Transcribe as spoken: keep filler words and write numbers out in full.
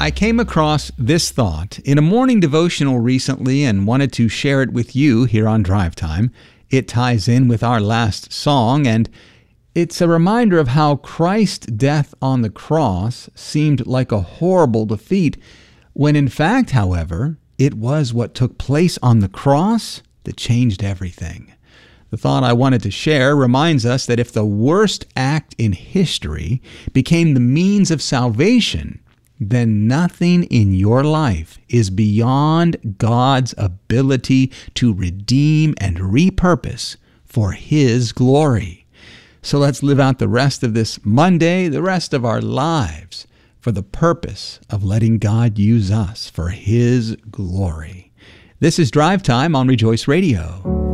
I came across this thought in a morning devotional recently and wanted to share it with you here on Drive Time. It ties in with our last song, and it's a reminder of how Christ's death on the cross seemed like a horrible defeat, when in fact, however, it was what took place on the cross that changed everything. The thought I wanted to share reminds us that if the worst act in history became the means of salvation, then nothing in your life is beyond God's ability to redeem and repurpose for His glory. So let's live out the rest of this Monday, the rest of our lives, for the purpose of letting God use us for His glory. This is Drive Time on Rejoice Radio.